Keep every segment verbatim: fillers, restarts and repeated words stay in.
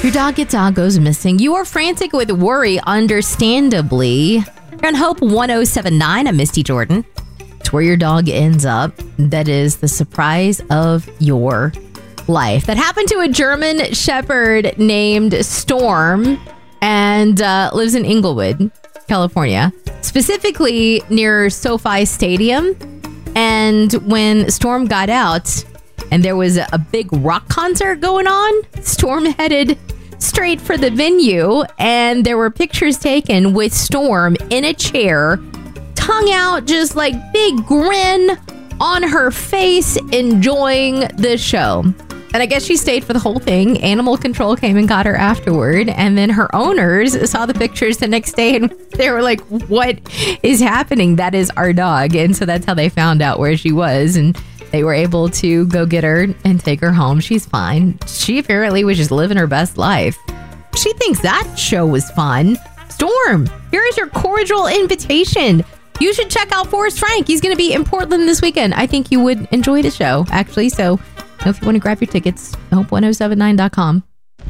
Your dog at dog goes missing. You are frantic with worry, understandably. You're on Hope one oh seven point nine. I'm Misty Jordan. It's where your dog ends up. That is the surprise of your life. That happened to a German Shepherd named Storm and uh, lives in Inglewood, California, specifically near SoFi Stadium. And when Storm got out and there was a big rock concert going on, Storm headed straight for the venue, and there were pictures taken with Storm in a chair, tongue out, just like big grin on her face, enjoying the show. And I guess she stayed for the whole thing. Animal control came and got her afterward. And then her owners saw the pictures the next day and they were like, what is happening? That is our dog. And so that's how they found out where she was. And they were able to go get her and take her home. She's fine. She apparently was just living her best life. She thinks that show was fun. Storm, here is your cordial invitation. You should check out Forrest Frank. He's going to be in Portland this weekend. I think you would enjoy the show, actually. So if you want to grab your tickets, hope one oh seven nine dot com.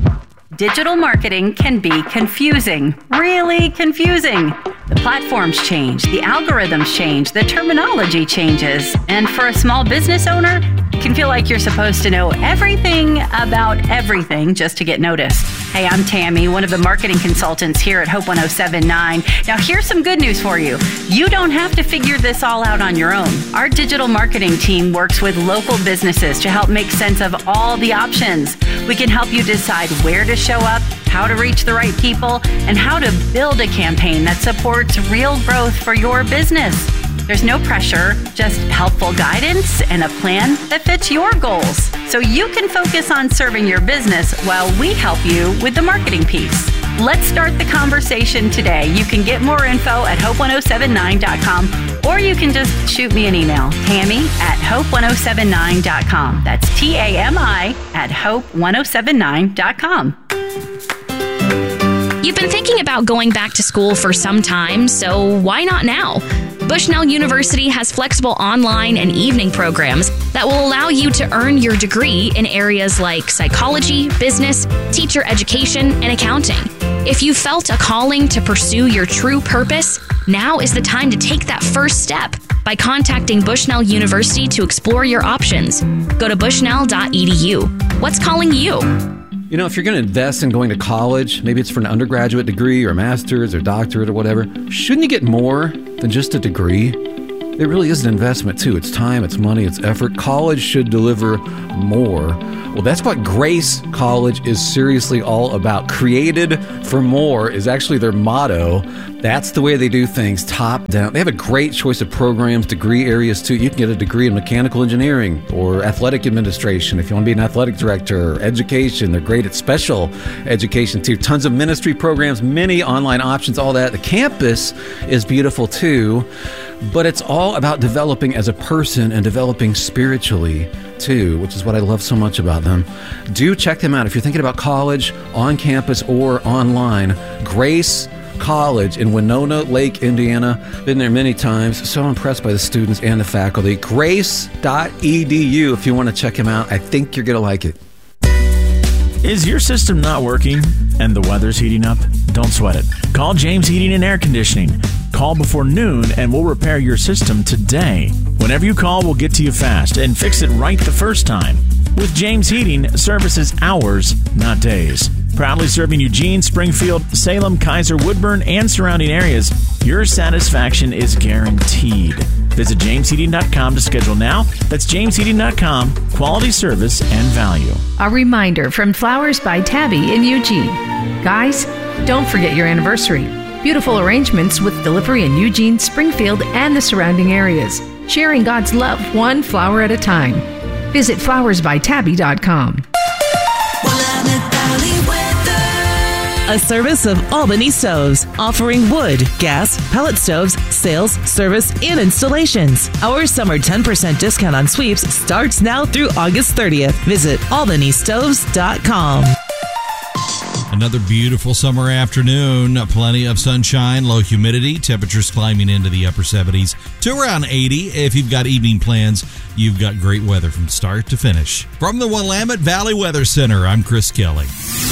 Digital marketing can be confusing, really confusing. The platforms change, the algorithms change, the terminology changes. And for a small business owner, it can feel like you're supposed to know everything about everything just to get noticed. Hey, I'm Tammy, one of the marketing consultants here at Hope one oh seven point nine. Now, here's some good news for you. You don't have to figure this all out on your own. Our digital marketing team works with local businesses to help make sense of all the options. We can help you decide where to show up, how to reach the right people, and how to build a campaign that supports real growth for your business. There's no pressure, just helpful guidance and a plan that fits your goals, so you can focus on serving your business while we help you with the marketing piece. Let's start the conversation today. You can get more info at hope one oh seven nine dot com, or you can just shoot me an email, Tammy at hope one oh seven nine dot com. That's T A M I at hope one oh seven nine dot com. You've been thinking about going back to school for some time, so why not now? Bushnell University has flexible online and evening programs that will allow you to earn your degree in areas like psychology, business, teacher education, and accounting. If you felt a calling to pursue your true purpose, now is the time to take that first step by contacting Bushnell University to explore your options. Go to bushnell dot e d u. What's calling you? You know, if you're going to invest in going to college, maybe it's for an undergraduate degree or master's or doctorate or whatever, shouldn't you get more than just a degree? It really is an investment, too. It's time, it's money, it's effort. College should deliver more. Well, that's what Grace College is seriously all about. Created for more is actually their motto. That's the way they do things, top down. They have a great choice of programs, degree areas, too. You can get a degree in mechanical engineering or athletic administration if you want to be an athletic director, or education. They're great at special education, too. Tons of ministry programs, many online options, all that. The campus is beautiful, too. But it's all about developing as a person and developing spiritually, too, which is what I love so much about them. Do check them out. If you're thinking about college, on campus or online, Grace College in Winona Lake, Indiana. Been there many times. So impressed by the students and the faculty. grace dot e d u if you want to check them out. I think you're going to like it. Is your system not working and the weather's heating up? Don't sweat it. Call James Heating and Air Conditioning. Call before noon and we'll repair your system today. Whenever you call, we'll get to you fast and fix it right the first time. With James Heating, service is hours, not days. Proudly serving Eugene, Springfield, Salem, Kaiser, Woodburn, and surrounding areas, your satisfaction is guaranteed. Visit james heating dot com to schedule now. That's james heating dot com. Quality service and value. A reminder from Flowers by Tabby in Eugene. Guys, don't forget your anniversary. Beautiful arrangements with delivery in Eugene, Springfield, and the surrounding areas. Sharing God's love one flower at a time. Visit flowers by tabby dot com. A service of Albany Stoves, offering wood, gas, pellet stoves, sales, service, and installations. Our summer ten percent discount on sweeps starts now through August thirtieth. Visit albany stoves dot com. Another beautiful summer afternoon. Plenty of sunshine, low humidity. Temperatures climbing into the upper seventies to around eighty. If you've got evening plans, you've got great weather from start to finish. From the Willamette Valley Weather Center, I'm Chris Kelly.